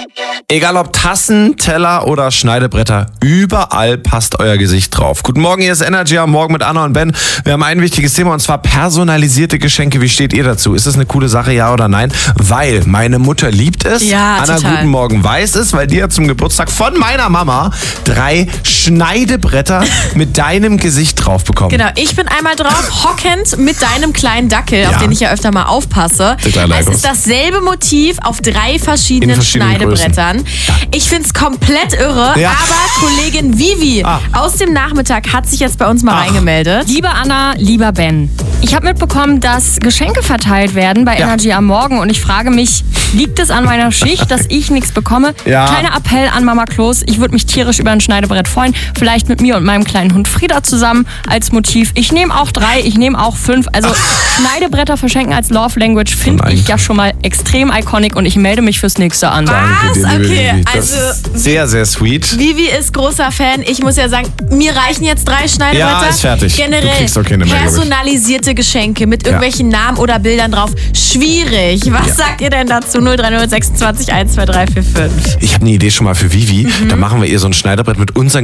Egal ob Tassen, Teller oder Schneidebretter, überall passt euer Gesicht drauf. Guten Morgen, hier ist Energy am Morgen mit Anna und Ben. Wir haben ein wichtiges Thema und zwar personalisierte Geschenke. Wie steht ihr dazu? Ist das eine coole Sache, ja oder nein? Weil meine Mutter liebt es. Ja, Anna, total. guten Morgen, weiß es, weil die hat zum Geburtstag von meiner Mama 3 Schneidebretter mit deinem Gesicht drauf bekommen. Genau, ich bin einmal drauf, hockend mit deinem kleinen Dackel, Ja. auf den ich ja öfter mal aufpasse. Total Es leiblos. ist dasselbe Motiv auf 3 verschiedenen In verschiedenen Schneidebrettern. Ich find's komplett irre, Ja. aber Kollegin Vivi aus dem Nachmittag hat sich jetzt bei uns mal reingemeldet. Liebe Anna, lieber Ben, ich habe mitbekommen, dass Geschenke verteilt werden bei Ja. Energy am Morgen und ich frage mich, liegt es an meiner Schicht, dass ich nichts bekomme? Ja. Kleiner Appell an Mama Kloß, ich würde mich tierisch über ein Schneidebrett freuen, vielleicht mit mir und meinem kleinen Hund Frieda zusammen als Motiv. Ich nehme auch 3, ich nehme auch 5, also Schneidebretter verschenken als Love Language finde ich ja schon mal extrem iconic und ich melde mich fürs nächste an. Danke dir, liebe Okay, Vivi. Das also ist sehr, sehr sweet. Vivi ist großer Fan. Ich muss ja sagen, mir reichen jetzt 3 Schneiderbretter. Ja, ist fertig. Du Generell kriegst doch keine mehr, glaub ich. personalisierte Geschenke mit irgendwelchen Namen oder Bildern drauf. Schwierig. Was sagt ihr denn dazu? 030 26 12345. Ich habe eine Idee schon mal für Vivi. Da machen wir ihr so ein Schneidebrett mit unseren